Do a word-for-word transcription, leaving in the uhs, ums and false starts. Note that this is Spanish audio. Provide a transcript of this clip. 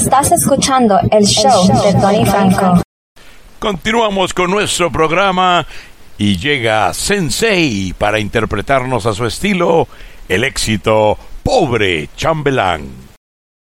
Estás escuchando el show, el show de Tony Franco. Continuamos con nuestro programa y llega Sensei para interpretarnos a su estilo el éxito Pobre Chambelán.